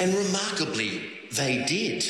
And remarkably, they did.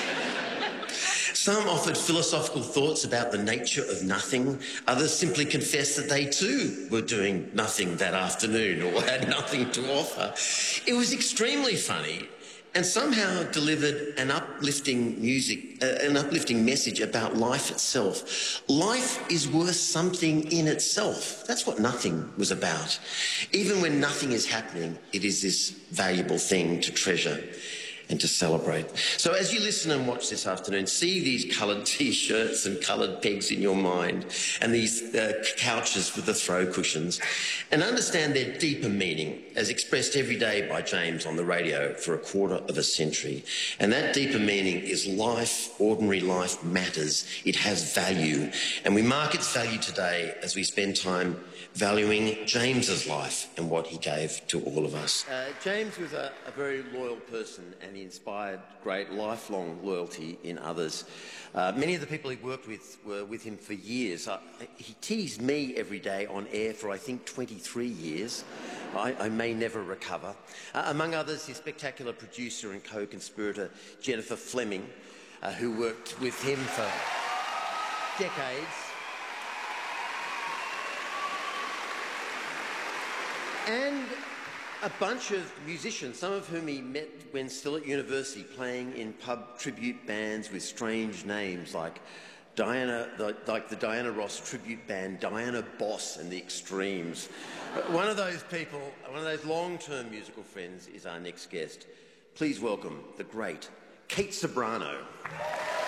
Some offered philosophical thoughts about the nature of nothing. Others simply confessed that they too were doing nothing that afternoon or had nothing to offer. It was extremely funny and somehow delivered an uplifting message about life itself. Life is worth something in itself. That's what nothing was about. Even when nothing is happening, it is this valuable thing to treasure and to celebrate. So as you listen and watch this afternoon, see these coloured T-shirts and coloured pegs in your mind and these couches with the throw cushions, and understand their deeper meaning as expressed every day by James on the radio for a quarter of a century. And that deeper meaning is life, ordinary life matters. It has value. And we mark its value today as we spend time valuing James's life and what he gave to all of us. James was a very loyal person, and he inspired great lifelong loyalty in others. Many of the people he worked with were with him for years. He teased me every day on air for, I think, 23 years. I may never recover. Among others, his spectacular producer and co-conspirator, Jennifer Fleming, who worked with him for decades. And a bunch of musicians, some of whom he met when still at university, playing in pub tribute bands with strange names like the Diana Ross tribute band, Diana Boss and the Extremes. One of those people, one of those long-term musical friends is our next guest. Please welcome the great Kate Ceberano.